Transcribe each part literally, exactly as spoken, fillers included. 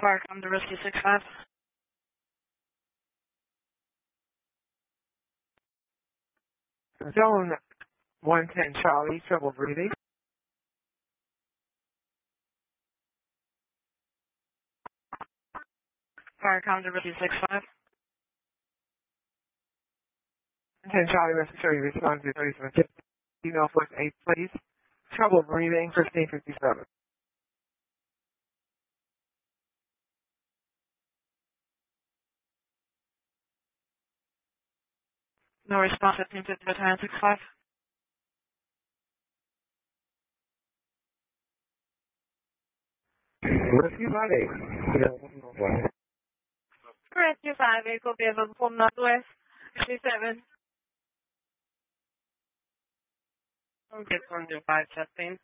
Fire, come to rescue six five. Zone one ten Charlie, trouble breathing. Fire, come to rescue six five. ten Charlie, respiratory response to thirty-seven fifty. Email force eight, please. Trouble breathing, fifteen fifty-seven. No response, fifteen fifty, battalion six five. Rescue five eight. Rescue five eight, will be available from Northwest, fifty-seven. Okay, from the five fifteen.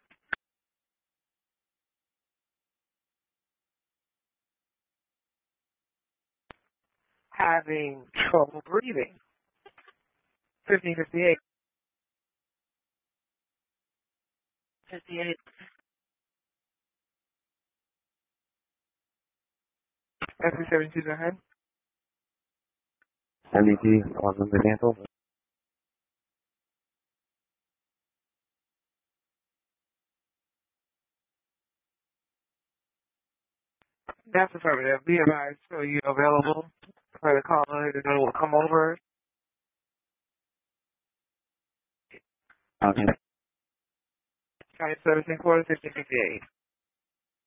Having trouble breathing. fifteen fifty-eight. fifty-eight. S C seventy-two, go ahead. M D T, on the cancel. That's affirmative. Be advised, so you available for the caller to know will come over. Okay. County Service Quarter, fifteen fifty-eight.